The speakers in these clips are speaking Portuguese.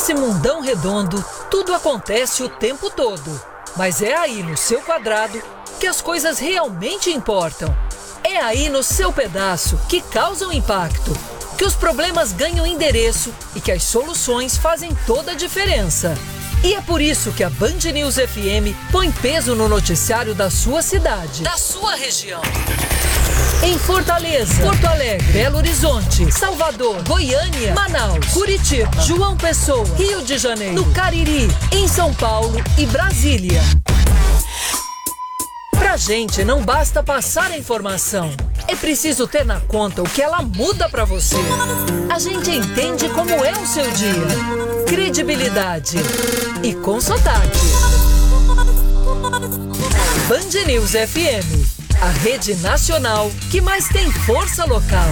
Nesse mundão redondo, tudo acontece o tempo todo. Mas é aí no seu quadrado que as coisas realmente importam. É aí no seu pedaço que causam impacto, que os problemas ganham endereço e que as soluções fazem toda a diferença. E é por isso que a Band News FM põe peso no noticiário da sua cidade, da sua região. Em Fortaleza, Porto Alegre, Belo Horizonte, Salvador, Goiânia, Manaus, Curitiba, João Pessoa, Rio de Janeiro, no Cariri, em São Paulo e Brasília. Pra gente não basta passar a informação, é preciso ter na conta o que ela muda pra você. A gente entende como é o seu dia, credibilidade e com sotaque. Band News FM, a rede nacional que mais tem força local.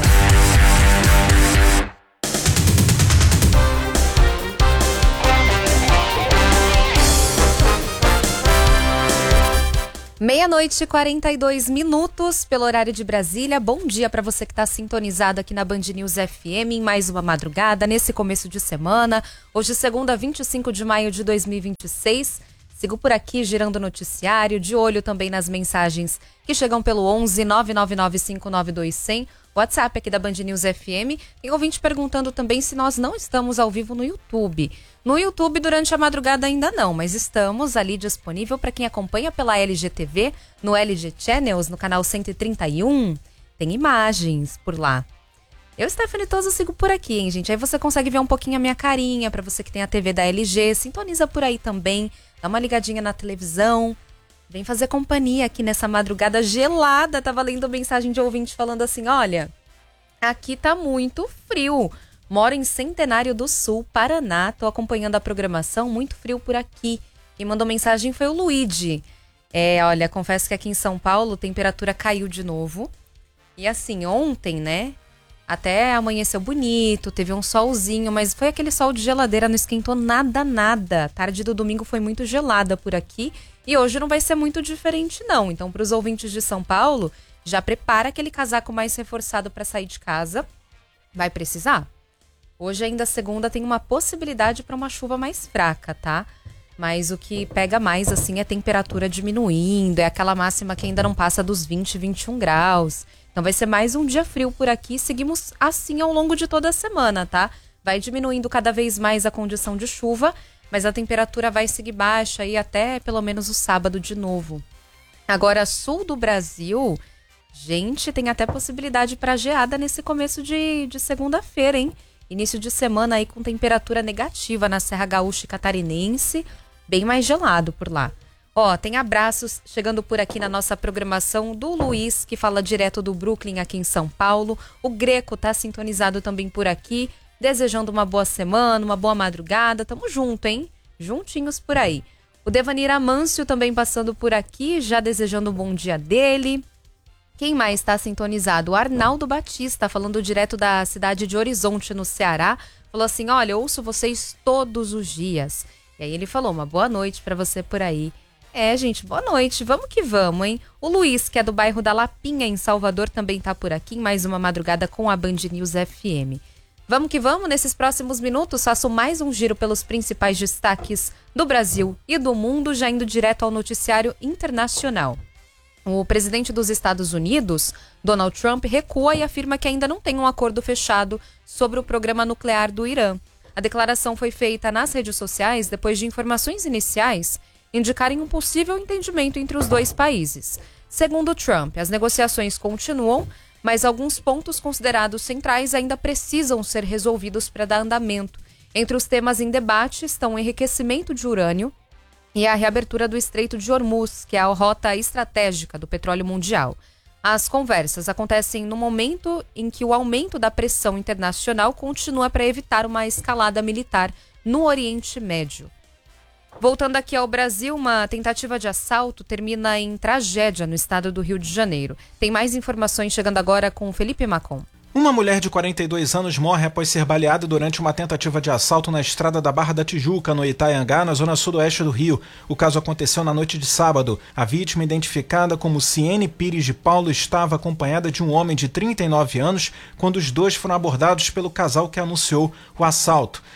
Meia-noite e 42 minutos pelo horário de Brasília. Bom dia para você que está sintonizado aqui na Band News FM em mais uma madrugada, nesse começo de semana. Hoje, segunda, 25 de maio de 2026. Sigo por aqui girando o noticiário, de olho também nas mensagens que chegam pelo 11 999 592 100, WhatsApp aqui da Band News FM. Tem ouvinte perguntando também se nós não estamos ao vivo no YouTube. No YouTube durante a madrugada ainda não, mas estamos ali disponível para quem acompanha pela LGTV, no LG Channels, no canal 131. Tem imagens por lá. Eu, Stephanie Toso, sigo por aqui, hein, gente? Aí você consegue ver um pouquinho a minha carinha, para você que tem a TV da LG, sintoniza por aí também, dá uma ligadinha na televisão, vem fazer companhia aqui nessa madrugada gelada. Tava lendo mensagem de ouvinte falando assim, olha, aqui tá muito frio, moro em Centenário do Sul, Paraná, tô acompanhando a programação, muito frio por aqui. Quem mandou mensagem foi o Luigi. Olha, confesso que aqui em São Paulo a temperatura caiu de novo, e assim, ontem, né, até amanheceu bonito, teve um solzinho, mas foi aquele sol de geladeira, não esquentou nada, nada. A tarde do domingo foi muito gelada por aqui e hoje não vai ser muito diferente não. Então, para os ouvintes de São Paulo, já prepara aquele casaco mais reforçado para sair de casa. Vai precisar. Hoje, ainda segunda, tem uma possibilidade para uma chuva mais fraca, tá? Mas o que pega mais, assim, é a temperatura diminuindo, é aquela máxima que ainda não passa dos 20, 21 graus. Então vai ser mais um dia frio por aqui, seguimos assim ao longo de toda a semana, tá? Vai diminuindo cada vez mais a condição de chuva, mas a temperatura vai seguir baixa aí até pelo menos o sábado de novo. Agora, sul do Brasil, gente, tem até possibilidade para geada nesse começo de segunda-feira, hein? Início de semana aí com temperatura negativa na Serra Gaúcha e Catarinense, bem mais gelado por lá. Tem abraços chegando por aqui na nossa programação do Luiz, que fala direto do Brooklyn aqui em São Paulo. O Greco tá sintonizado também por aqui, desejando uma boa semana, uma boa madrugada. Tamo junto, hein? Juntinhos por aí. O Devanir Amâncio também passando por aqui, já desejando um bom dia dele. Quem mais está sintonizado? O Arnaldo Batista, falando direto da cidade de Horizonte, no Ceará. Falou assim, olha, eu ouço vocês todos os dias. E aí ele falou, uma boa noite para você por aí. Gente, boa noite, vamos que vamos, hein? O Luiz, que é do bairro da Lapinha, em Salvador, também tá por aqui em mais uma madrugada com a Band News FM. Vamos que vamos, nesses próximos minutos faço mais um giro pelos principais destaques do Brasil e do mundo, já indo direto ao noticiário internacional. O presidente dos Estados Unidos, Donald Trump, recua e afirma que ainda não tem um acordo fechado sobre o programa nuclear do Irã. A declaração foi feita nas redes sociais depois de informações iniciais indicarem um possível entendimento entre os dois países. Segundo Trump, as negociações continuam, mas alguns pontos considerados centrais ainda precisam ser resolvidos para dar andamento. Entre os temas em debate estão o enriquecimento de urânio e a reabertura do Estreito de Hormuz, que é a rota estratégica do petróleo mundial. As conversas acontecem no momento em que o aumento da pressão internacional continua para evitar uma escalada militar no Oriente Médio. Voltando aqui ao Brasil, uma tentativa de assalto termina em tragédia no estado do Rio de Janeiro. Tem mais informações chegando agora com o Felipe Macon. Uma mulher de 42 anos morre após ser baleada durante uma tentativa de assalto na estrada da Barra da Tijuca, no Itaiangá, na zona sudoeste do Rio. O caso aconteceu na noite de sábado. A vítima, identificada como Ciene Pires de Paulo, estava acompanhada de um homem de 39 anos quando os dois foram abordados pelo casal que anunciou o assalto.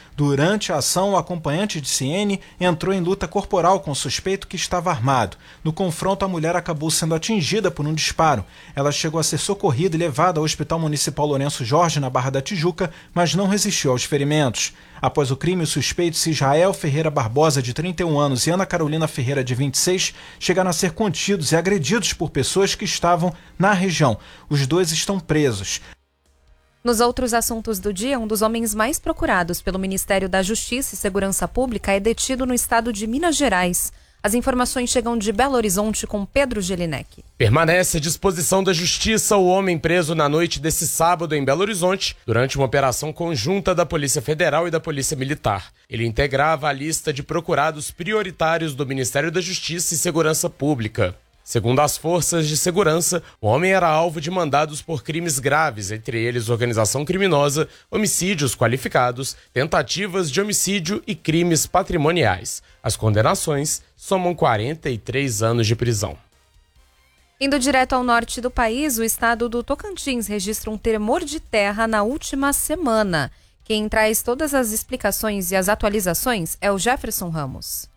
Durante a ação, o acompanhante de Ciene entrou em luta corporal com o suspeito que estava armado. No confronto, a mulher acabou sendo atingida por um disparo. Ela chegou a ser socorrida e levada ao Hospital Municipal Lourenço Jorge, na Barra da Tijuca, mas não resistiu aos ferimentos. Após o crime, os suspeitos Israel Ferreira Barbosa, de 31 anos, e Ana Carolina Ferreira, de 26, chegaram a ser contidos e agredidos por pessoas que estavam na região. Os dois estão presos. Nos outros assuntos do dia, um dos homens mais procurados pelo Ministério da Justiça e Segurança Pública é detido no estado de Minas Gerais. As informações chegam de Belo Horizonte com Pedro Gelinek. Permanece à disposição da Justiça o homem preso na noite desse sábado em Belo Horizonte, durante uma operação conjunta da Polícia Federal e da Polícia Militar. Ele integrava a lista de procurados prioritários do Ministério da Justiça e Segurança Pública. Segundo as forças de segurança, o homem era alvo de mandados por crimes graves, entre eles organização criminosa, homicídios qualificados, tentativas de homicídio e crimes patrimoniais. As condenações somam 43 anos de prisão. Indo direto ao norte do país, o estado do Tocantins registra um tremor de terra na última semana. Quem traz todas as explicações e as atualizações é o Jefferson Ramos.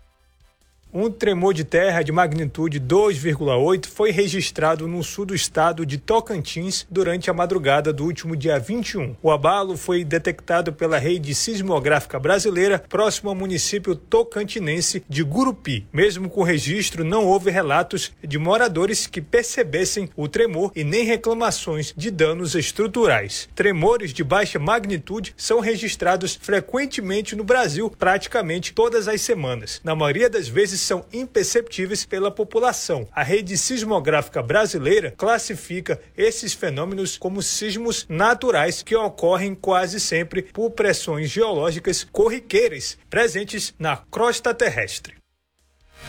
Um tremor de terra de magnitude 2,8 foi registrado no sul do estado de Tocantins durante a madrugada do último dia 21. O abalo foi detectado pela Rede Sismográfica Brasileira próximo ao município tocantinense de Gurupi. Mesmo com o registro, não houve relatos de moradores que percebessem o tremor e nem reclamações de danos estruturais. Tremores de baixa magnitude são registrados frequentemente no Brasil praticamente todas as semanas. Na maioria das vezes são imperceptíveis pela população. A Rede Sismográfica Brasileira classifica esses fenômenos como sismos naturais que ocorrem quase sempre por pressões geológicas corriqueiras presentes na crosta terrestre.